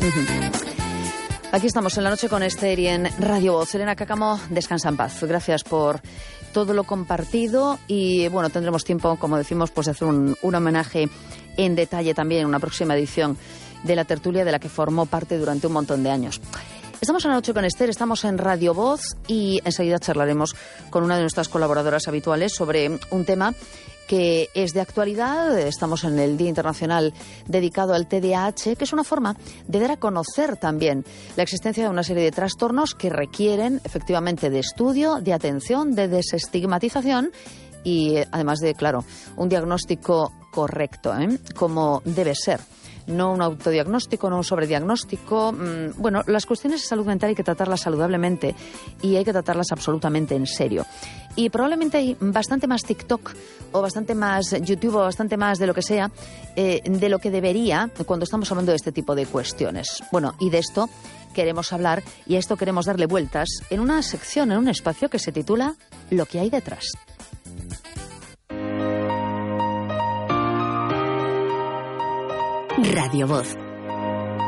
Aquí estamos en La Noche con Esther y en Radio Voz. Elena Cáccamo, descansa en paz. Gracias por todo lo compartido y, bueno, tendremos tiempo, como decimos, pues de hacer un homenaje en detalle también en una próxima edición de la tertulia de la que formó parte durante un montón de años. Estamos en La Noche con Esther, estamos en Radio Voz y enseguida charlaremos con una de nuestras colaboradoras habituales sobre un tema que es de actualidad. Estamos en el Día Internacional dedicado al TDAH, que es una forma de dar a conocer también la existencia de una serie de trastornos que requieren efectivamente de estudio, de atención, de desestigmatización y además de, claro, un diagnóstico correcto, como debe ser. No un autodiagnóstico, no un sobrediagnóstico. Bueno, las cuestiones de salud mental hay que tratarlas saludablemente y hay que tratarlas absolutamente en serio. Y probablemente hay bastante más TikTok o bastante más YouTube o bastante más de lo que sea, de lo que debería cuando estamos hablando de este tipo de cuestiones. Bueno, y de esto queremos hablar y a esto queremos darle vueltas en una sección, en un espacio que se titula Lo que hay detrás. Radio Voz,